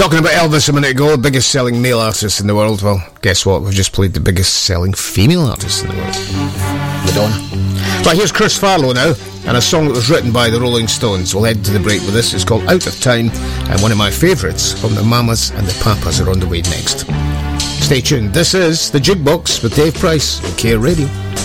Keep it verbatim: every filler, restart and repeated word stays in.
Talking about Elvis a minute ago, biggest selling male artist in the world. Well, guess what? We've just played the biggest selling female artist in the world, Madonna. Right, here's Chris Farlowe now, and a song that was written by the Rolling Stones. We'll head to the break with this. It's called Out of Time, and one of my favourites from the Mamas and the Papas are on the way next. Stay tuned. This is The Jukebox with Dave Price on Care Radio.